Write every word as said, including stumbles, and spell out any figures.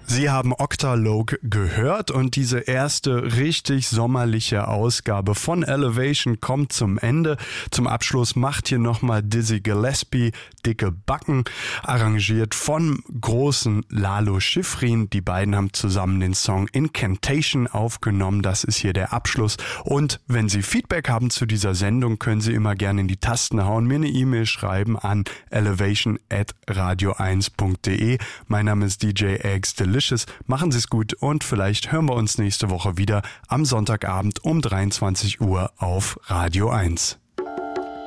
Sie haben Octalogue gehört und diese erste richtig sommerliche Ausgabe von Elevation kommt zum Ende. Zum Abschluss macht hier nochmal Dizzy Gillespie Dicke Backen, arrangiert von großen Lalo Schifrin. Die beiden haben zusammen den Song Incantation aufgenommen. Das ist hier der Abschluss. Und wenn Sie Feedback haben zu dieser Sendung, können Sie immer gerne in die Tasten hauen, mir eine E-Mail schreiben an elevation at radio eins punkt de. Mein Name ist D J Eggs Delicious. Machen Sie es gut und vielleicht hören wir uns nächste Woche wieder am Sonntagabend um dreiundzwanzig Uhr auf Radio eins.